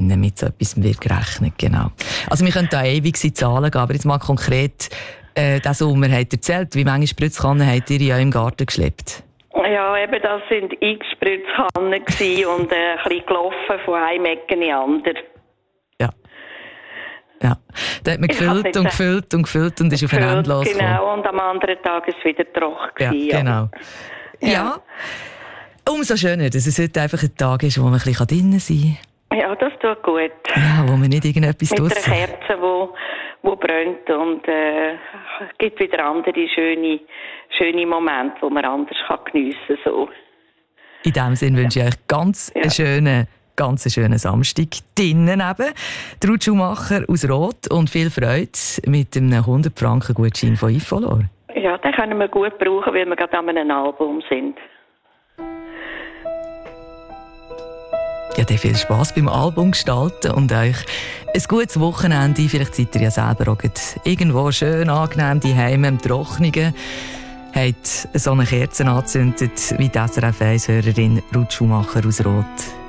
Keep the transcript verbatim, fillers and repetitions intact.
drinnen mit so etwas wird gerechnet, genau. Also wir können da ewig in Zahlen gehen, aber jetzt mal konkret, äh, diesen Sommer hat erzählt, wie viele Spritzkannen habt ihr in eurem Garten geschleppt? Ja, eben, das sind x Spritzkannen gewesen und äh, ein bisschen gelaufen von einem Ecke in die andere. Ja. Ja. Da hat man gefüllt und gefüllt und gefüllt und ist auf ein Ende losgekommen. Genau, und am anderen Tag ist es wieder trocken gewesen. Ja, genau. Ja. Ja. Umso schöner, dass es heute einfach ein Tag ist, wo man ein bisschen drinnen sein kann. Ja, das tut gut. Ja, wo man nicht irgendetwas Mit draussen... einer Kerze, wo, wo brennt und äh, es gibt wieder andere schöne, schöne Momente, die man anders kann geniessen kann. So. In diesem Sinne wünsche ich euch ganz Ja. einen schönen, ganz einen schönen Samstag. Drinnen eben, die Ruth Schumacher aus Rot und viel Freude mit einem hundert Franken Gutschein von Ifolor. Ja, den können wir gut brauchen, weil wir gerade an einem Album sind. Ja, dann viel Spass beim Album gestalten und euch ein gutes Wochenende. Vielleicht seid ihr ja selber auch irgendwo schön angenehm daheim im Trockenen. Habt so eine Kerze angezündet wie die S R F eins Hörerin Ruth Schumacher aus Rot.